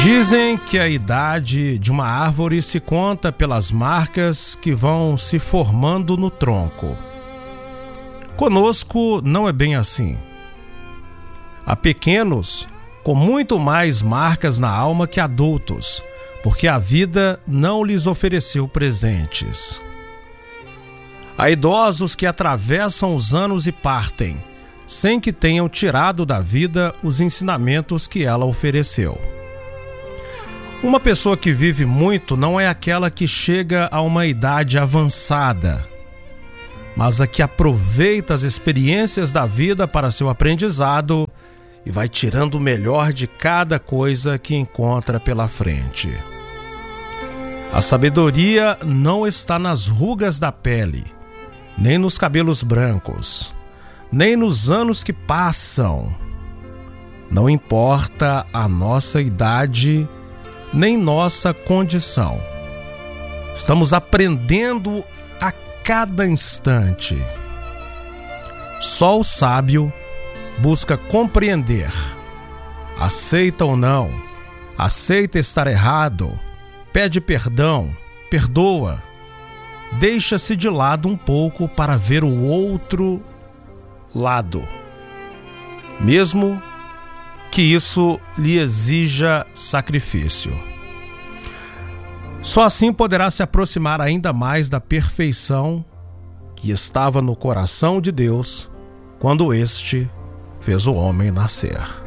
Dizem que a idade de uma árvore se conta pelas marcas que vão se formando no tronco. Conosco não é bem assim. Há pequenos com muito mais marcas na alma que adultos, porque a vida não lhes ofereceu presentes. Há idosos que atravessam os anos e partem, sem que tenham tirado da vida os ensinamentos que ela ofereceu. Uma pessoa que vive muito não é aquela que chega a uma idade avançada, mas a que aproveita as experiências da vida para seu aprendizado e vai tirando o melhor de cada coisa que encontra pela frente. A sabedoria não está nas rugas da pele, nem nos cabelos brancos, nem nos anos que passam. Não importa a nossa idade, nem nossa condição. Estamos aprendendo a cada instante. Só o sábio busca compreender. Aceita ou não, aceita estar errado, pede perdão, perdoa, deixa-se de lado um pouco para ver o outro lado, mesmo que isso lhe exija sacrifício. Só assim poderá se aproximar ainda mais da perfeição que estava no coração de Deus quando este fez o homem nascer.